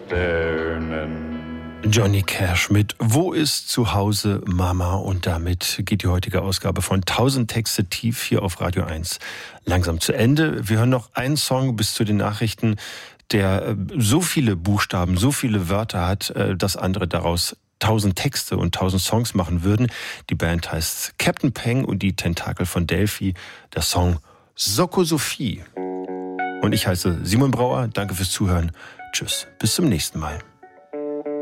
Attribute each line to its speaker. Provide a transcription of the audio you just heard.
Speaker 1: Sternen.
Speaker 2: Johnny Cash mit Wo ist zu Hause Mama? Und damit geht die heutige Ausgabe von 1000 Texte tief hier auf Radio 1 langsam zu Ende. Wir hören noch einen Song bis zu den Nachrichten, der so viele Buchstaben, so viele Wörter hat, dass andere daraus 1000 Texte und 1000 Songs machen würden. Die Band heißt Captain Peng und die Tentakel von Delphi. Der Song Soko Sophie. Und ich heiße Simon Brauer. Danke fürs Zuhören. Tschüss. Bis zum nächsten Mal.